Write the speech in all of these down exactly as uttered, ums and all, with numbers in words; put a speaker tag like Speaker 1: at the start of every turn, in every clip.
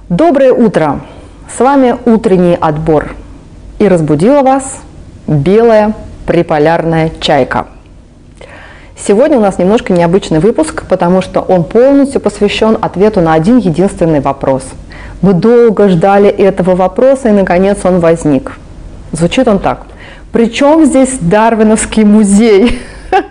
Speaker 1: Доброе утро! С вами утренний отбор. И разбудила вас белая приполярная чайка. Сегодня у нас немножко необычный выпуск, потому что он полностью посвящен ответу на один единственный вопрос. Мы долго ждали этого вопроса, и наконец он возник. Звучит он так. Причем здесь Дарвиновский музей?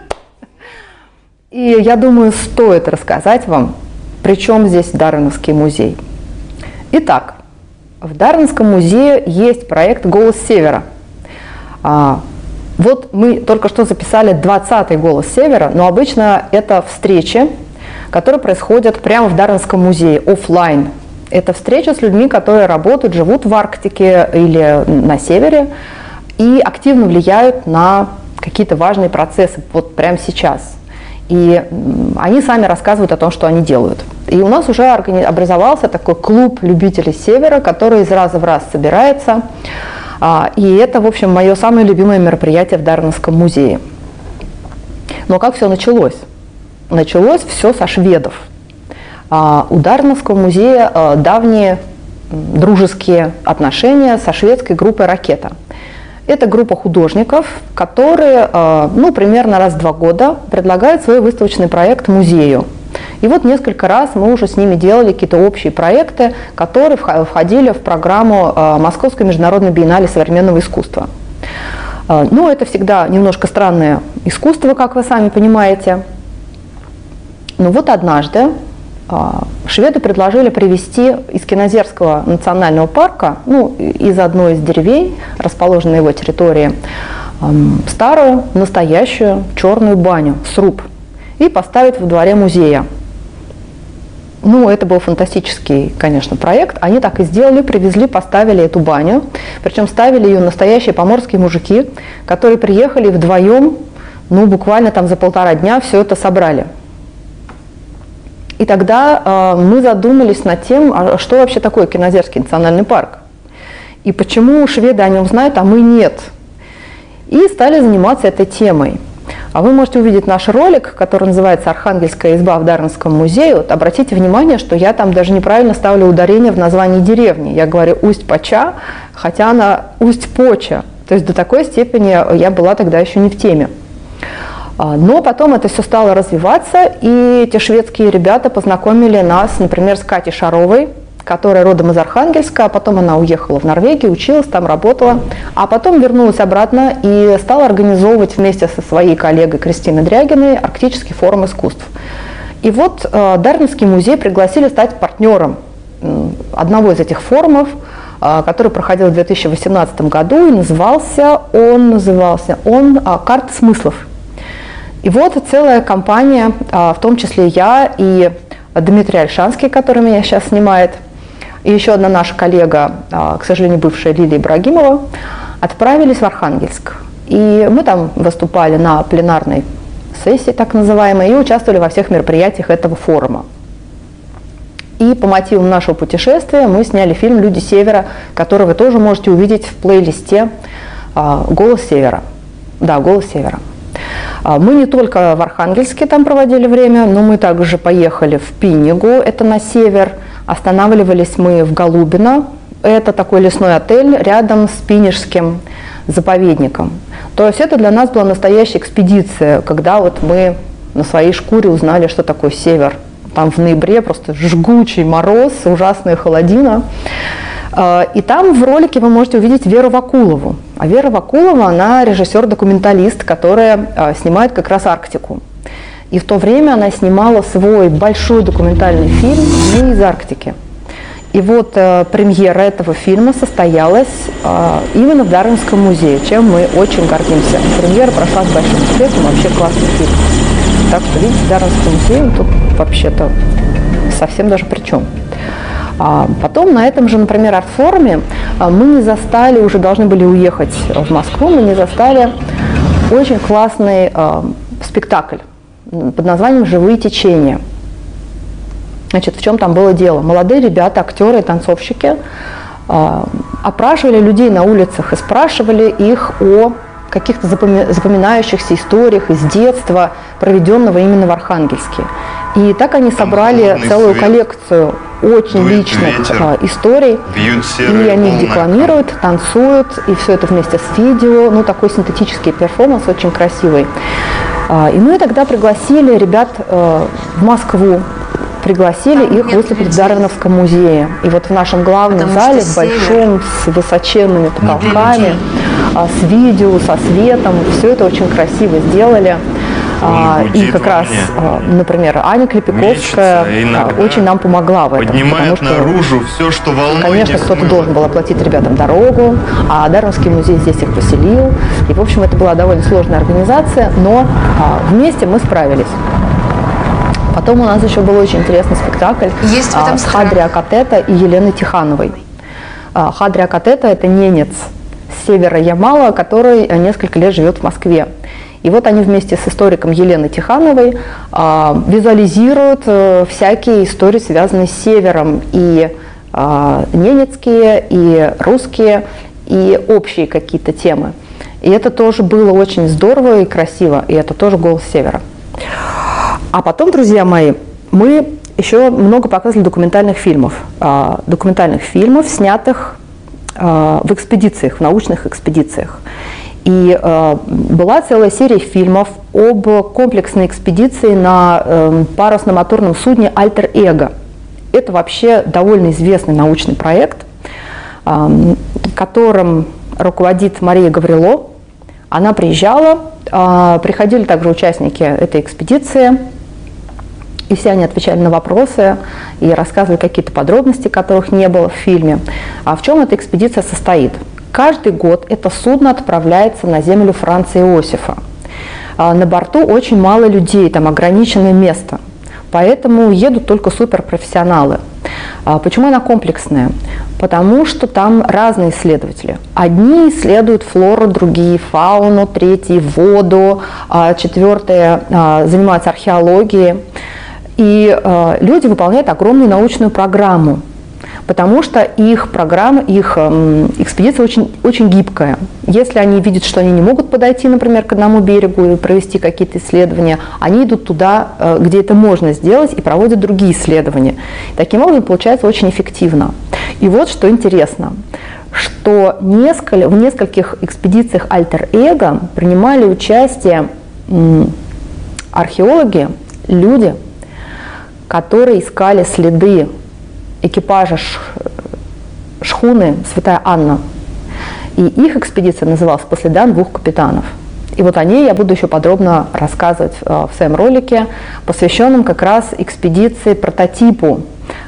Speaker 1: И я думаю, стоит рассказать вам, при чем здесь Дарвиновский музей. Итак, в Дарвиновском музее есть проект «Голос Севера». А, вот мы только что записали двадцатый «Голос Севера», но обычно это встречи, которые происходят прямо в Дарвиновском музее, офлайн. Это встреча с людьми, которые работают, живут в Арктике или на севере и активно влияют на какие-то важные процессы вот прямо сейчас. И они сами рассказывают о том, что они делают. И у нас уже образовался такой клуб любителей Севера, который из раза в раз собирается. И это, в общем, мое самое любимое мероприятие в Дарвиновском музее. Но как все началось? Началось все со шведов. У Дарвиновского музея давние дружеские отношения со шведской группой «Ракета». Это группа художников, которые ну, примерно раз в два года предлагают свой выставочный проект музею. И вот несколько раз мы уже с ними делали какие-то общие проекты, которые входили в программу Московской международной биеннале современного искусства. Ну, это всегда немножко странное искусство, как вы сами понимаете. Но вот однажды шведы предложили привезти из Кинозерского национального парка, ну, из одной из деревень, расположенной на его территории, старую, настоящую черную баню, сруб, и поставить во дворе музея. Ну, это был фантастический, конечно, проект. Они так и сделали, привезли, поставили эту баню. Причем ставили ее настоящие поморские мужики, которые приехали вдвоем, ну, буквально там за полтора дня все это собрали. И тогда э, мы задумались над тем, а что вообще такое Кинозерский национальный парк. И почему шведы о нем знают, а мы нет. И стали заниматься этой темой. А вы можете увидеть наш ролик, который называется «Архангельская изба в Дарвиновском музее». Вот обратите внимание, что я там даже неправильно ставлю ударение в названии деревни. Я говорю «Усть-Поча», хотя она «Усть-Поча». То есть до такой степени я была тогда еще не в теме. Но потом это все стало развиваться, и эти шведские ребята познакомили нас, например, с Катей Шаровой, которая родом из Архангельска, а потом она уехала в Норвегию, училась там, работала, а потом вернулась обратно и стала организовывать вместе со своей коллегой Кристиной Дрягиной Арктический форум искусств. И вот э, Дарвиновский музей пригласили стать партнером э, одного из этих форумов, э, который проходил в две тысячи восемнадцатом году, и назывался он, назывался он э, «Карта смыслов». И вот целая компания, в том числе я и Дмитрий Альшанский, который меня сейчас снимает, и еще одна наша коллега, к сожалению, бывшая Лилия Ибрагимова, отправились в Архангельск. И мы там выступали на пленарной сессии, так называемой, и участвовали во всех мероприятиях этого форума. И по мотивам нашего путешествия мы сняли фильм «Люди Севера», который вы тоже можете увидеть в плейлисте «Голос Севера». Да, «Голос Севера». Мы не только в Архангельске там проводили время, но мы также поехали в Пинигу, это на север. Останавливались мы в Голубино, это такой лесной отель рядом с Пинижским заповедником. То есть это для нас была настоящая экспедиция, когда вот мы на своей шкуре узнали, что такое север. Там в ноябре просто жгучий мороз, ужасная холодина. И там в ролике вы можете увидеть Веру Вакулову. А Вера Вакулова, она режиссер-документалист, которая снимает как раз Арктику. И в то время она снимала свой большой документальный фильм «Мы из Арктики». И вот э, премьера этого фильма состоялась э, именно в Дарвиновском музее, чем мы очень гордимся. Премьера прошла с большим успехом, вообще классный фильм. Так что, видите, Дарвиновский музей тут вообще-то совсем даже при чем. Потом на этом же, например, арт-форуме мы не застали, уже должны были уехать в Москву, мы не застали очень классный э, спектакль под названием «Живые течения». Значит, в чем там было дело? Молодые ребята, актеры и танцовщики э, опрашивали людей на улицах и спрашивали их о каких-то запоминающихся историях из детства, проведенного именно в Архангельске. И так они собрали целую коллекцию очень личных ветер, историй, и они их декламируют, танцуют, и все это вместе с видео, ну такой синтетический перформанс, очень красивый. И мы тогда пригласили ребят в Москву, пригласили Там их выступить людей. в Дарвиновском музее. И вот в нашем главном Потому зале, в большом, с высоченными потолками, с видео, со светом, все это очень красиво сделали. А, и как раз, например, Аня Клепиковская очень нам помогла в этом.
Speaker 2: Поднимает что, наружу все, что волной
Speaker 1: Конечно, кто-то должен был оплатить ребятам дорогу, а Дарвиновский музей здесь их поселил. И, в общем, это была довольно сложная организация, но а, вместе мы справились. Потом у нас еще был очень интересный спектакль
Speaker 3: Есть в этом
Speaker 1: а, с Хадри Акатета и Еленой Тихановой. А, Хадри Акатета – это ненец с севера Ямала, который несколько лет живет в Москве. И вот они вместе с историком Еленой Тихановой а, визуализируют а, всякие истории, связанные с севером, и а, ненецкие, и русские, и общие какие-то темы. И это тоже было очень здорово и красиво, и это тоже «Голос севера». А потом, друзья мои, мы еще много показывали документальных фильмов. А, документальных фильмов, снятых а, в экспедициях, в научных экспедициях. И э, была целая серия фильмов об комплексной экспедиции на э, парусно-моторном судне «Альтер Эго». Это вообще довольно известный научный проект, э, которым руководит Мария Гаврило. Она приезжала, э, приходили также участники этой экспедиции, и все они отвечали на вопросы и рассказывали какие-то подробности, которых не было в фильме. А в чем эта экспедиция состоит? Каждый год это судно отправляется на землю Франца Иосифа. На борту очень мало людей, там ограниченное место, поэтому едут только суперпрофессионалы. Почему она комплексная? Потому что там разные исследователи. Одни исследуют флору, другие фауну, третьи воду, четвертые занимаются археологией. И люди выполняют огромную научную программу, потому что их программа, их экспедиция очень, очень гибкая. Если они видят, что они не могут подойти, например, к одному берегу и провести какие-то исследования, они идут туда, где это можно сделать, и проводят другие исследования. Таким образом, получается очень эффективно. И вот что интересно, что несколько, в нескольких экспедициях «Альтер Эго» принимали участие археологи, люди, которые искали следы экипажа шхуны «Святая Анна». И их экспедиция называлась «По следам двух капитанов». И вот о ней я буду еще подробно рассказывать в своем ролике, посвященном как раз экспедиции, прототипу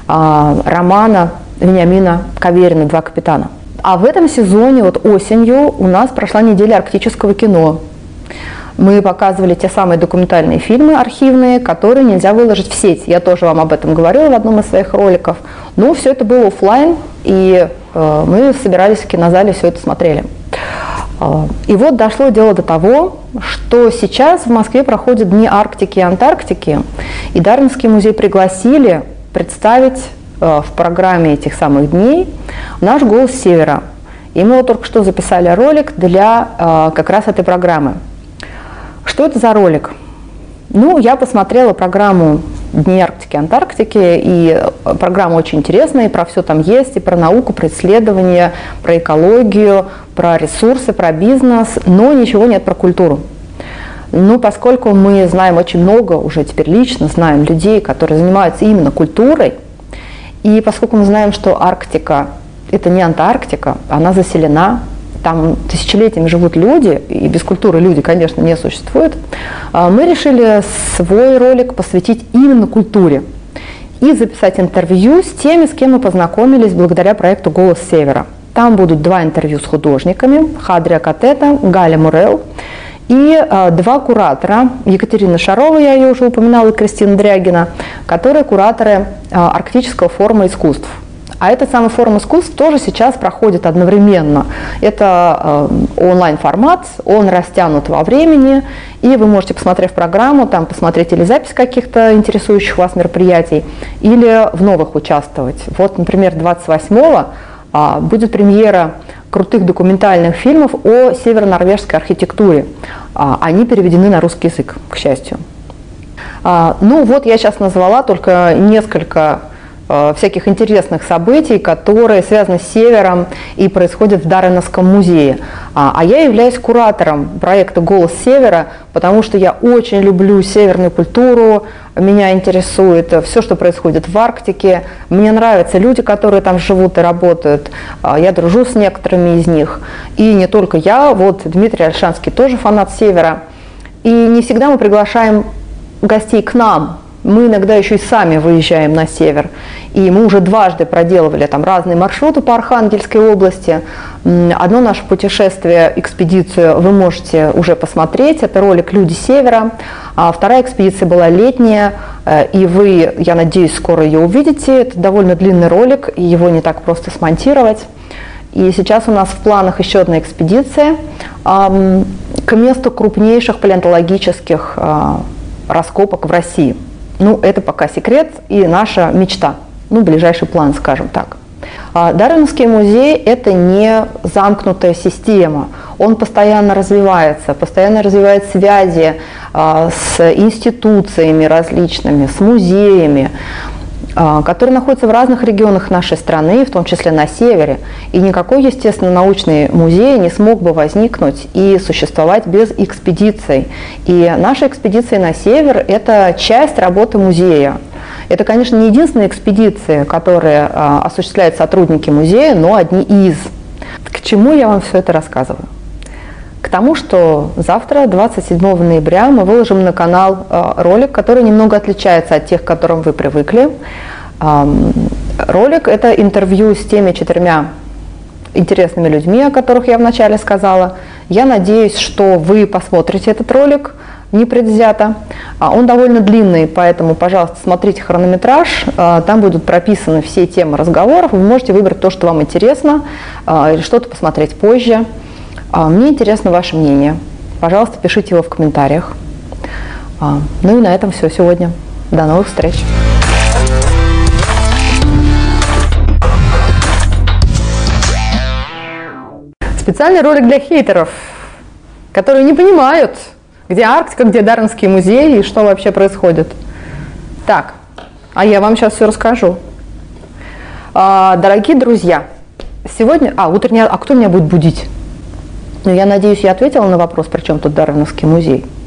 Speaker 1: романа Вениамина Каверина «Два капитана». А в этом сезоне, вот осенью, у нас прошла неделя арктического кино. Мы показывали те самые документальные фильмы архивные, которые нельзя выложить в сеть. Я тоже вам об этом говорила в одном из своих роликов. Но все это было офлайн, и э, мы собирались в кинозале, все это смотрели. Э, и вот дошло дело до того, что сейчас в Москве проходят Дни Арктики и Антарктики, и Дарвинский музей пригласили представить э, в программе этих самых дней наш «Голос севера». И мы вот только что записали ролик для э, как раз этой программы. Что это за ролик? Ну, я посмотрела программу «Дни Арктики и Антарктики», и программа очень интересная, и про все там есть, и про науку, про исследования, про экологию, про ресурсы, про бизнес, но ничего нет про культуру. Ну, поскольку мы знаем очень много, уже теперь лично знаем людей, которые занимаются именно культурой, и поскольку мы знаем, что Арктика – это не Антарктика, она заселена, там тысячелетиями живут люди, и без культуры люди, конечно, не существует, мы решили свой ролик посвятить именно культуре и записать интервью с теми, с кем мы познакомились благодаря проекту «Голос севера». Там будут два интервью с художниками: Хадри Акатета, Галя Мурел, и два куратора: Екатерина Шарова, я ее уже упоминала, и Кристина Дрягина, которые кураторы Арктического форума искусств. А этот самый форум искусств тоже сейчас проходит одновременно. Это э, онлайн-формат, он растянут во времени, и вы можете, посмотрев программу, там посмотреть или запись каких-то интересующих вас мероприятий, или в новых участвовать. Вот, например, двадцать восьмого э, будет премьера крутых документальных фильмов о северо-норвежской архитектуре. Э, они переведены на русский язык, к счастью. А, ну вот я сейчас назвала только несколько э, всяких интересных событий, которые связаны с Севером и происходят в Дарвиновском музее. А, а я являюсь куратором проекта «Голос Севера», потому что я очень люблю северную культуру, меня интересует все, что происходит в Арктике, мне нравятся люди, которые там живут и работают, я дружу с некоторыми из них. И не только я, вот Дмитрий Ольшанский тоже фанат Севера. И не всегда мы приглашаем гостей к нам. Мы иногда еще и сами выезжаем на север. И мы уже дважды проделывали там разные маршруты по Архангельской области. Одно наше путешествие, экспедицию вы можете уже посмотреть. Это ролик «Люди севера». А вторая экспедиция была летняя, и вы, я надеюсь, скоро ее увидите. Это довольно длинный ролик, и его не так просто смонтировать. И сейчас у нас в планах еще одна экспедиция э, к месту крупнейших палеонтологических э, раскопок в России. Ну, это пока секрет и наша мечта, ну, ближайший план, скажем так. А Дарвиновский музей – это не замкнутая система, он постоянно развивается, постоянно развивает связи э, с институциями различными, с музеями, которые находятся в разных регионах нашей страны, в том числе на севере. И никакой, естественно, научный музей не смог бы возникнуть и существовать без экспедиций. И наша экспедиция на север – это часть работы музея. Это, конечно, не единственные экспедиции, которые осуществляют сотрудники музея, но одни из. К чему я вам все это рассказываю? К тому, что завтра, двадцать седьмого ноября, мы выложим на канал э, ролик, который немного отличается от тех, к которым вы привыкли. Э, ролик – это интервью с теми четырьмя интересными людьми, о которых я вначале сказала. Я надеюсь, что вы посмотрите этот ролик непредвзято. Он довольно длинный, поэтому, пожалуйста, смотрите хронометраж. Э, там будут прописаны все темы разговоров. Вы можете выбрать то, что вам интересно, э, или что-то посмотреть позже. Мне интересно ваше мнение. Пожалуйста, пишите его в комментариях. Ну и на этом все сегодня. До новых встреч. Специальный ролик для хейтеров, которые не понимают, где Арктика, где Дарвиновский музей и что вообще происходит. Так, а я вам сейчас все расскажу. Дорогие друзья, сегодня... А, утренняя... А кто меня будет будить? Ну, я надеюсь, я ответила на вопрос, при чем тут Дарвиновский музей.